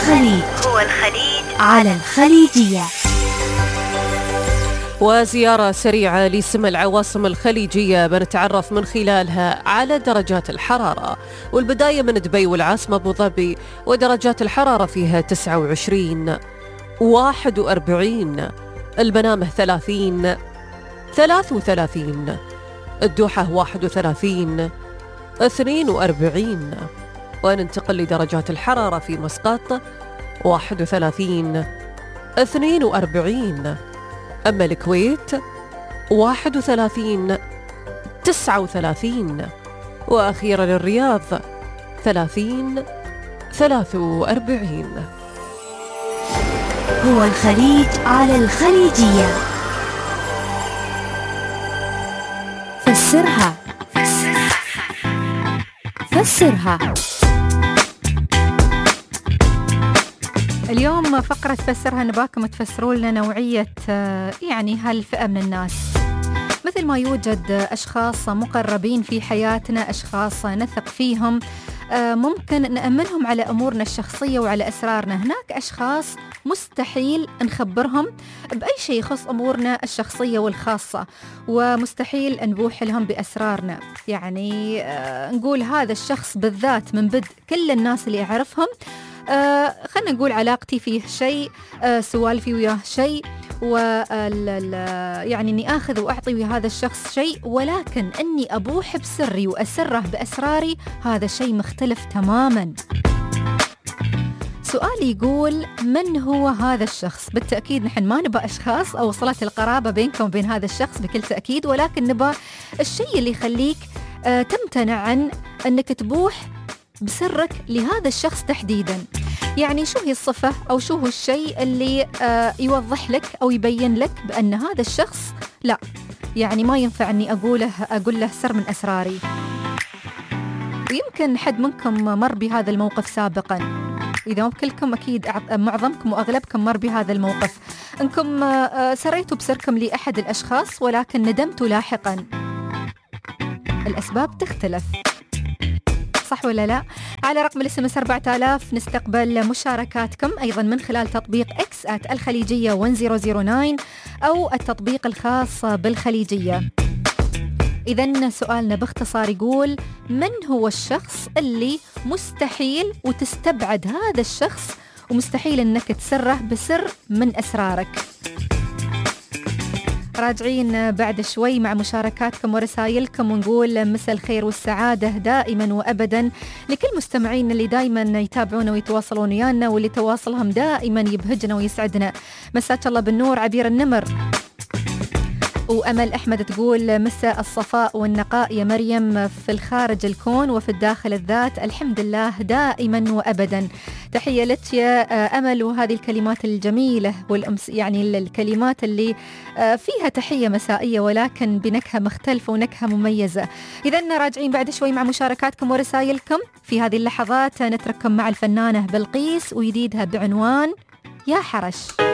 الخليج على الخليجية. وزيارة سريعة لسم العواصم الخليجية بنتعرف من خلالها على درجات الحرارة، والبداية من دبي والعاصمة أبو ظبي، ودرجات الحرارة فيها 29 41، المنامة 30 33، الدوحة 31 42. وننتقل لدرجات الحرارة في مسقط 31 42، أما الكويت 31 39، وأخيرا الرياض 30 43. هو الخليج على الخليجية. فسرها. اليوم فقرة فسرها نباكم تفسروا لنا نوعية هالفئة من الناس. مثل ما يوجد أشخاص مقربين في حياتنا، أشخاص نثق فيهم، ممكن نأمنهم على أمورنا الشخصية وعلى أسرارنا، هناك أشخاص مستحيل نخبرهم بأي شيء يخص أمورنا الشخصية والخاصة، ومستحيل نبوح لهم بأسرارنا. نقول هذا الشخص بالذات من بدء كل الناس اللي أعرفهم، خلنا نقول علاقتي فيه شيء، سوالفي وياه شيء، إني آخذ وأعطي ويا هذا الشخص شيء، ولكن أني أبوح بسري وأسره بأسراري هذا شيء مختلف تماما. سؤالي يقول من هو هذا الشخص؟ بالتأكيد نحن ما نبى أشخاص أو صلة القرابة بينكم وبين هذا الشخص بكل تأكيد، ولكن نبى الشيء اللي يخليك تمتنع عن أنك تبوح بسرك لهذا الشخص تحديدا. شو هي الصفة أو شو هو الشيء اللي يوضح لك أو يبين لك بأن هذا الشخص لا، ما ينفع أني أقول له سر من أسراري. ويمكن حد منكم مر بهذا الموقف سابقا، إذا ما بكلكم أكيد معظمكم وأغلبكم مر بهذا الموقف، أنكم سريتوا بسركم لأحد الأشخاص ولكن ندمتوا لاحقا. الأسباب تختلف، صح ولا لا؟ على رقم الSMS 4000 نستقبل مشاركاتكم أيضا من خلال تطبيق X @الخليجية 1009 أو التطبيق الخاص بالخليجية. إذن سؤالنا باختصار يقول من هو الشخص اللي مستحيل وتستبعد هذا الشخص ومستحيل أنك تسره بسر من أسرارك؟ راجعين بعد شوي مع مشاركاتكم ورسائلكم، ونقول مساء الخير والسعادة دائما وأبدا لكل مستمعين اللي دائما يتابعونا ويتواصلون ويانا، واللي تواصلهم دائما يبهجنا ويسعدنا. مساك الله بالنور عبير النمر. وأمل أحمد تقول مساء الصفاء والنقاء يا مريم، في الخارج الكون وفي الداخل الذات، الحمد لله دائما وأبدا. تحية لك يا أمل، وهذه الكلمات الجميلة الكلمات اللي فيها تحية مسائية ولكن بنكهة مختلفة ونكهة مميزة. إذن راجعين بعد شوي مع مشاركاتكم ورسائلكم. في هذه اللحظات نترككم مع الفنانة بلقيس وجديدها بعنوان يا حرش.